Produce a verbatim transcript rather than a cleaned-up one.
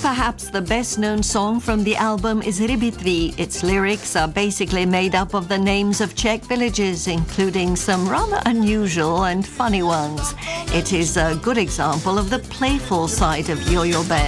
perhaps the best-known song from the album is Rybitry. Its lyrics are basically made up of the names of Czech villages, including some rather unusual and funny ones. It is a good example of the playful side of Yo-Yo Band.